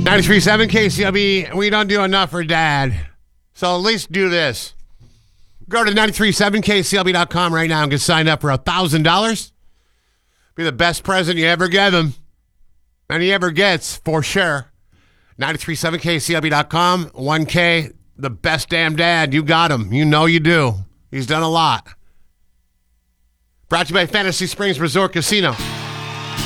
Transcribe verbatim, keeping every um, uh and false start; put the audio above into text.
ninety-three point seven K C L B, we don't do enough for Dad. So at least do this. Go to nine three seven K C L B dot com right now and get signed up for one thousand dollars. Be the best present you ever give him. And he ever gets, for sure. nine three seven K C L B dot com, one K, the best damn dad. You got him. You know you do. He's done a lot. Brought to you by Fantasy Springs Resort Casino.